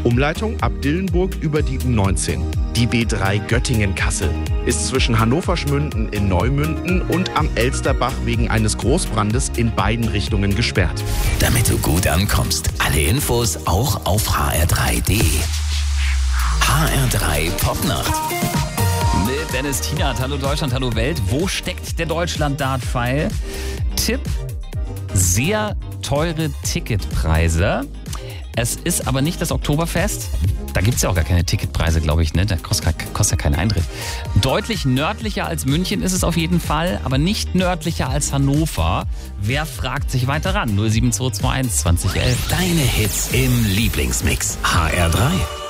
Umleitung ab Dillenburg über die U19. Die B3 Göttingen-Kassel ist zwischen Hannover-Schmünden in Neumünden und am Elsterbach wegen eines Großbrandes in beiden Richtungen gesperrt. Damit du gut ankommst, alle Infos auch auf hr3.de. HR3 Popnacht. Mit Dennis Tienert. Hallo Deutschland, hallo Welt. Wo steckt der Deutschland-Dart-Pfeil? Tipp: sehr teure Ticketpreise. Es ist aber nicht das Oktoberfest. Da gibt es ja auch gar keine Ticketpreise, glaube ich. Ne? Da kostet ja keinen Eintritt. Deutlich nördlicher als München ist es auf jeden Fall, aber nicht nördlicher als Hannover. Wer fragt sich weiter ran? 07221 2011. Deine Hits im Lieblingsmix. HR3.